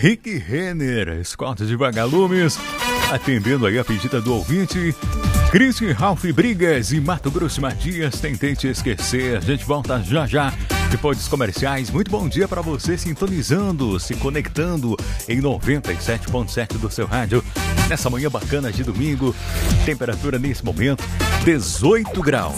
Rick Renner, escolta de vagalumes, atendendo aí a pedida do ouvinte. Christian Ralph Brigas e Mato Grosso Matias, tentei te esquecer. A gente volta já já, depois dos comerciais. Muito bom dia para você sintonizando, se conectando em 97.7 do seu rádio. Nessa manhã bacana de domingo, temperatura nesse momento 18 graus.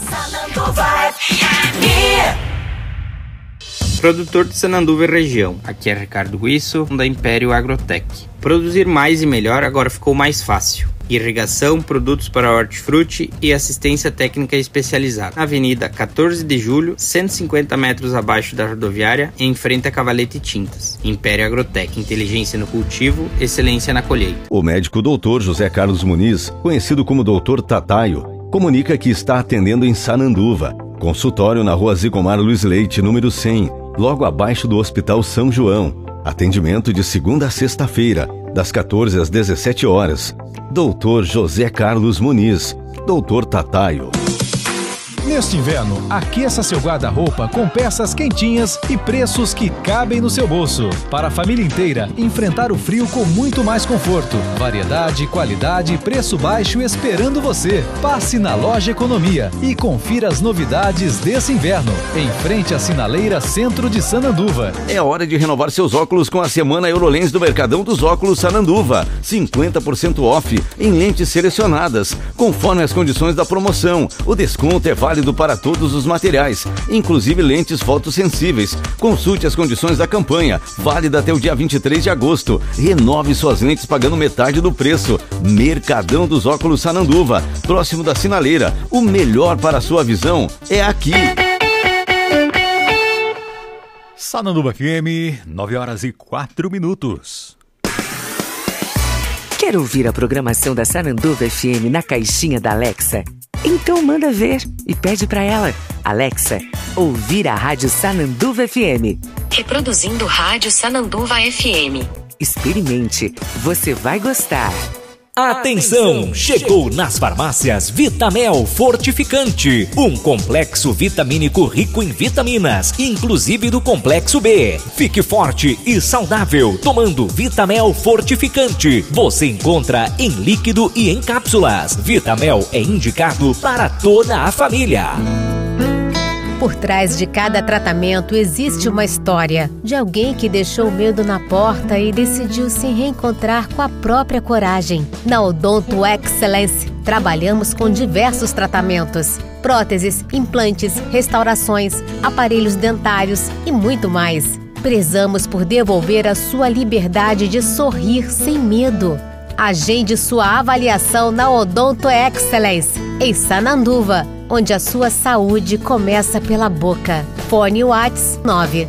Produtor de Sananduva e região, aqui é Ricardo Guisso, da Império Agrotech. Produzir mais e melhor agora ficou mais fácil. Irrigação, produtos para hortifruti e assistência técnica especializada. Na Avenida 14 de Julho, 150 metros abaixo da rodoviária, em frente a Cavalete Tintas. Império Agrotech, inteligência no cultivo, excelência na colheita. O médico Dr. José Carlos Muniz, conhecido como Dr. Tataio, comunica que está atendendo em Sananduva. Consultório na Rua Zigomar Luiz Leite, número 100, logo abaixo do Hospital São João. Atendimento de segunda a sexta-feira, das 14 às 17 horas. Dr. José Carlos Muniz, Dr. Tataio. Neste inverno, aqueça seu guarda-roupa com peças quentinhas e preços que cabem no seu bolso. Para a família inteira, enfrentar o frio com muito mais conforto. Variedade, qualidade e preço baixo esperando você. Passe na Loja Economia e confira as novidades desse inverno. Em frente à Sinaleira Centro de Sananduva. É hora de renovar seus óculos com a Semana Eurolens do Mercadão dos Óculos Sananduva. 50% off em lentes selecionadas, conforme as condições da promoção. O desconto é válido para todos os materiais, inclusive lentes fotossensíveis. Consulte as condições da campanha, válida até o dia 23 de agosto. Renove suas lentes pagando metade do preço. Mercadão dos Óculos Sananduva, próximo da Sinaleira. O melhor para a sua visão é aqui. Sananduva FM, 9h04. Quer ouvir a programação da Sananduva FM na caixinha da Alexa? Então manda ver e pede pra ela. Alexa, ouvir a Rádio Sananduva FM. Reproduzindo Rádio Sananduva FM. Experimente, você vai gostar. Atenção! Chegou nas farmácias Vitamel Fortificante, um complexo vitamínico rico em vitaminas, inclusive do complexo B. Fique forte e saudável tomando Vitamel Fortificante. Você encontra em líquido e em cápsulas. Vitamel é indicado para toda a família. Por trás de cada tratamento existe uma história de alguém que deixou o medo na porta e decidiu se reencontrar com a própria coragem. Na Odonto Excellence, trabalhamos com diversos tratamentos: próteses, implantes, restaurações, aparelhos dentários e muito mais. Prezamos por devolver a sua liberdade de sorrir sem medo. Agende sua avaliação na Odonto Excellence, em Sananduva, onde a sua saúde começa pela boca. Fone WhatsApp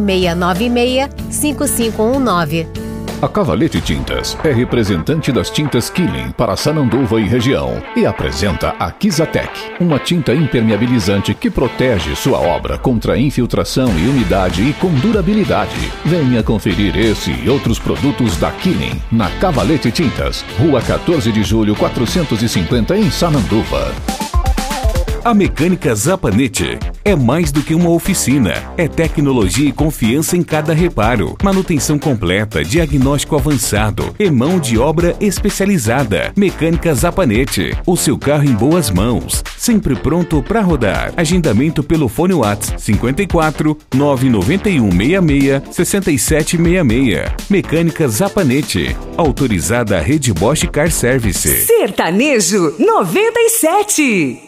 996965519. A Cavalete Tintas é representante das tintas Killing para Sananduva e região e apresenta a Kizatec, uma tinta impermeabilizante que protege sua obra contra infiltração e umidade e com durabilidade. Venha conferir esse e outros produtos da Killing na Cavalete Tintas, Rua 14 de Julho 450 em Sananduva. A Mecânica Zapanete é mais do que uma oficina. É tecnologia e confiança em cada reparo. Manutenção completa, diagnóstico avançado e mão de obra especializada. Mecânica Zapanete. O seu carro em boas mãos. Sempre pronto para rodar. Agendamento pelo fone WhatsApp 54 991 66 6766. Mecânica Zapanete. Autorizada a Rede Bosch Car Service. Sertanejo 97.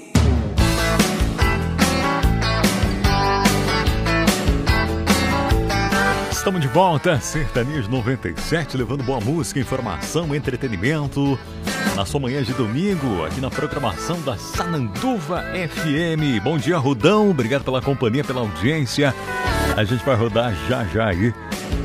Estamos de volta, Sertanejo 97, levando boa música, informação, entretenimento na sua manhã de domingo, aqui na programação da Sananduva FM. Bom dia, Rudão, obrigado pela companhia, pela audiência. A gente vai rodar já aí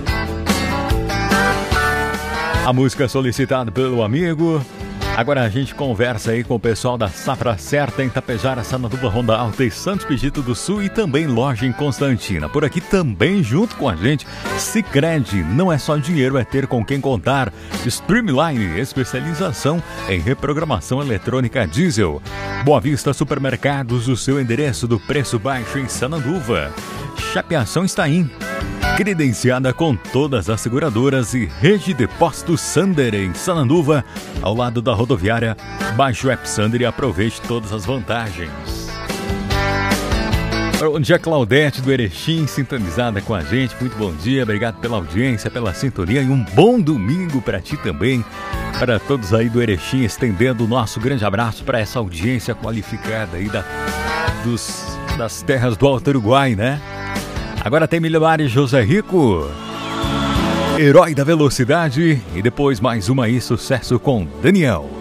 a música solicitada pelo amigo. Agora a gente conversa aí com o pessoal da Safra Certa em Tapejara, Sananduva, Ronda Alta e Santos Pigito do Sul e também loja em Constantina. Por aqui também junto com a gente, Sicredi, não é só dinheiro, é ter com quem contar. Streamline, especialização em reprogramação eletrônica diesel. Boa Vista Supermercados, o seu endereço do preço baixo em Sananduva. Chapeação está in. credenciada com todas as seguradoras e rede de postos Sander em Sananduva, ao lado da rodoviária. Baixe o app Sander e aproveite todas as vantagens. Bom dia, Claudete do Erechim, sintonizada com a gente. Muito bom dia, obrigado pela audiência, pela sintonia e um bom domingo para ti também. Para todos aí do Erechim, estendendo o nosso grande abraço para essa audiência qualificada aí das terras do Alto Uruguai, né? Agora tem Milionário José Rico, Herói da Velocidade, e depois mais uma aí, sucesso com Daniel.